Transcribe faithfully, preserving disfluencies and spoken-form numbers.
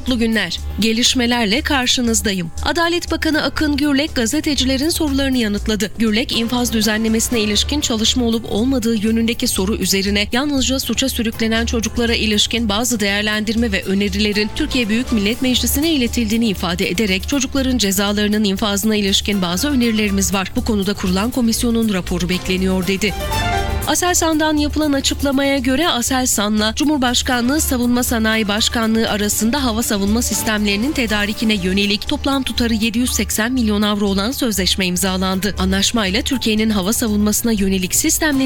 Mutlu günler. Gelişmelerle karşınızdayım. Adalet Bakanı Akın Gürlek gazetecilerin sorularını yanıtladı. Gürlek, infaz düzenlemesine ilişkin çalışma olup olmadığı yönündeki soru üzerine yalnızca suça sürüklenen çocuklara ilişkin bazı değerlendirme ve önerilerin Türkiye Büyük Millet Meclisi'ne iletildiğini ifade ederek çocukların cezalarının infazına ilişkin bazı önerilerimiz var. Bu konuda kurulan komisyonun raporu bekleniyor dedi. Aselsan'dan yapılan açıklamaya göre Aselsan'la Cumhurbaşkanlığı Savunma Sanayi Başkanlığı arasında hava savunma sistemlerinin tedarikine yönelik toplam tutarı yedi yüz seksen milyon avro olan sözleşme imzalandı. Anlaşmayla Türkiye'nin hava savunmasına yönelik sistemleri